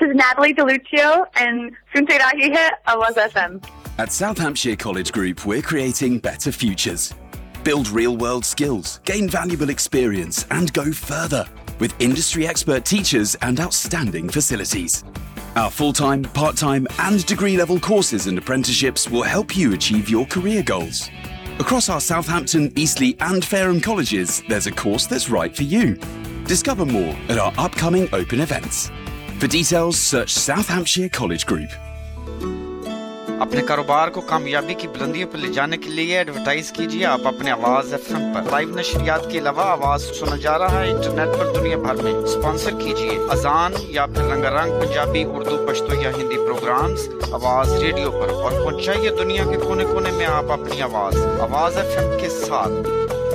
is Natalie DeLuccio, and Sunte Rahi hai Awaz FM. At South Hampshire College Group, we're creating better futures. Build real-world skills, gain valuable experience, and go further with industry expert teachers and outstanding facilities. Our full-time, part-time, and degree-level courses and apprenticeships will help you achieve your career goals. Across our Southampton, Eastleigh, and Fareham colleges, there's a course that's right for you. Discover more at our upcoming open events. For details, search South Hampshire College Group. अपने कारोबार को कामयाबी की बुलंदियों पर ले जाने के लिए एडवर्टाइज कीजिए आप अपने आवाज एफएम पर लाइव नशरियात के अलावा आवाज सुना जा रहा है इंटरनेट पर दुनिया भर में स्पॉन्सर कीजिए अजान या फिर रंगारंग पंजाबी उर्दू पश्तो या हिंदी प्रोग्राम्स आवाज रेडियो पर और पहुंचाइए दुनिया के कोने-कोने में आप अपनी आवाज एफएम के साथ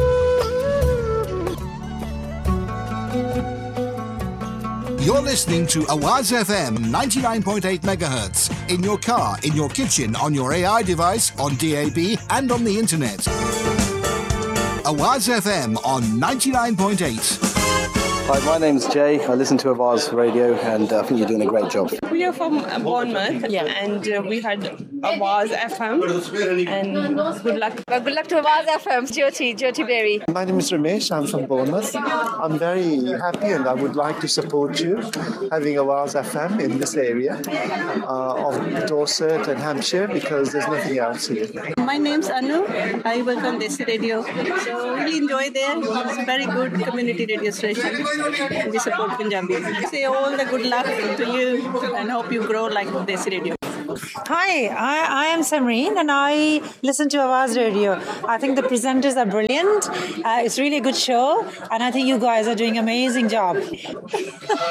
You're listening to Awaz FM 99.8 megahertz in your car, in your kitchen, on your AI device, on DAB, and on the internet. Awaz FM on 99.8. Hi, my name's Jay. I listen to Awaz Radio and I think you're doing a great job. We are from Bournemouth and we had Awaz FM and good luck. Good luck to Awaz FM, Jyoti Berry. My name is Ramesh. I'm from Bournemouth. I'm very happy and I would like to support you having Awaz FM in this area of Dorset and Hampshire because there's nothing else here. My name's Anu. I work on Desi Radio. So really enjoy there. It's a very good community radio station. We support Punjabi. Say all the good luck to you and hope you grow like Desi Radio. Hi, I am Samreen and I listen to Awaz Radio. I think the presenters are brilliant. It's really a good show and I think you guys are doing an amazing job.